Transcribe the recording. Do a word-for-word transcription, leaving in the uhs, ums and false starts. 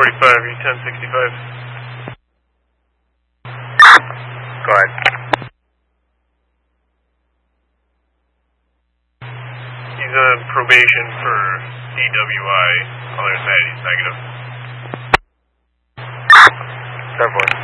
forty-five, U ten sixty-five. Go ahead. He's on probation for D W I. Other side, he's negative. ten four.